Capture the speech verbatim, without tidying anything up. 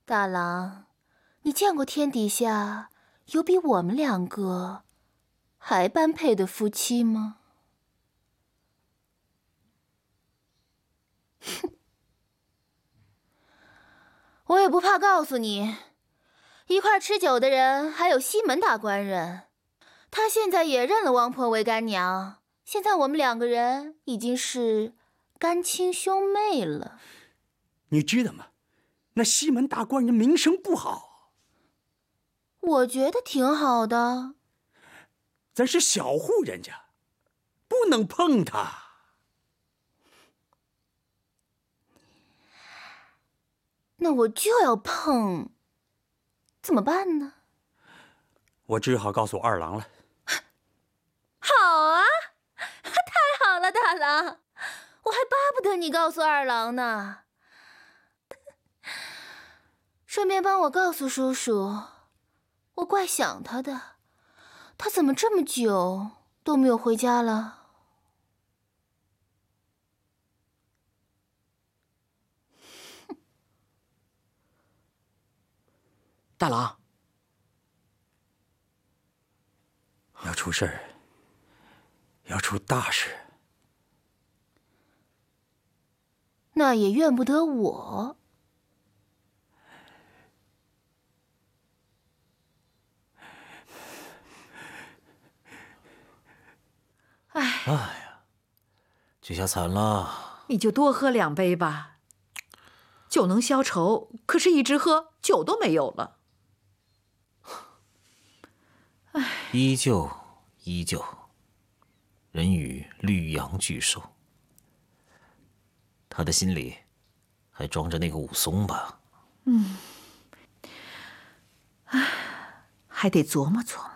大郎，你见过天底下有比我们两个还般配的夫妻吗？哼，我也不怕告诉你，一块吃酒的人还有西门大官人，他现在也认了王婆为干娘，现在我们两个人已经是干亲兄妹了。 你知道吗？那西门大官人名声不好。 我觉得挺好的。 咱是小户人家，不能碰他。 那我就要碰，怎么办呢？ 我只好告诉二郎了。 好啊，太好了，大郎，我还巴不得你告诉二郎呢。顺便帮我告诉叔叔，我怪想他的，他怎么这么久都没有回家了？ 大郎， 要出事儿，要出大事。 那也怨不得我。 哎，哎呀， 这下惨了。 你就多喝两杯吧，酒能消愁，可是一直喝，酒都没有了。哎， 依旧，依旧，人与绿杨俱瘦。他的心里还装着那个武松吧？ 嗯，哎，还得琢磨琢磨。